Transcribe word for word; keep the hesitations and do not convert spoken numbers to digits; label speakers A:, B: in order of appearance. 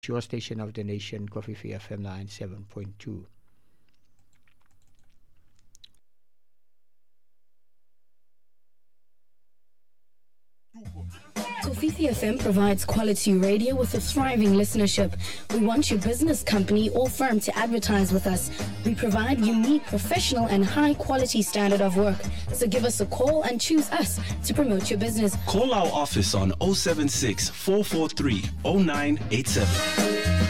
A: your station of the nation, Coffee F M ninety-seven point two.
B: Kofifi F M provides quality radio with a thriving listenership. We want your business, company, or firm to advertise with us. We provide unique, professional, and high-quality standard of work. So give us a call and choose us to promote your business.
C: Call our office on oh seven six, four four three, oh nine eight seven.